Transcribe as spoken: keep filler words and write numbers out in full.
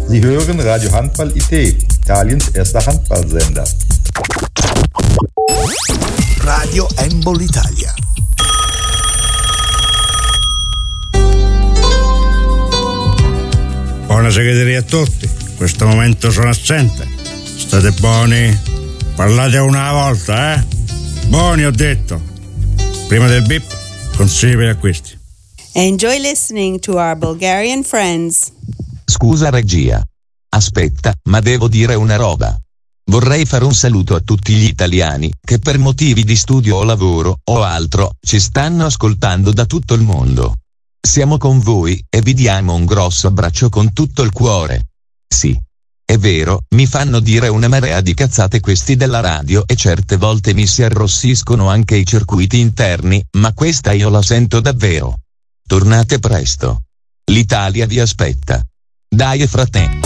Sie hören Radio Handball I T, Italiens erster Handballsender. Radio Handball Italia. Buona segreteria a tutti, in questo momento sono assente. State buoni? Parlate una volta, eh? Buoni ho detto. Prima del bip, consigli per acquisti. Enjoy listening to our Bulgarian friends. Scusa regia. Aspetta, ma devo dire una roba. Vorrei fare un saluto a tutti gli italiani che per motivi di studio o lavoro o altro ci stanno ascoltando da tutto il mondo. Siamo con voi e vi diamo un grosso abbraccio con tutto il cuore. Sì, è vero, mi fanno dire una marea di cazzate questi della radio e certe volte mi si arrossiscono anche i circuiti interni, ma questa io la sento davvero. Tornate presto. L'Italia vi aspetta. Dai frate.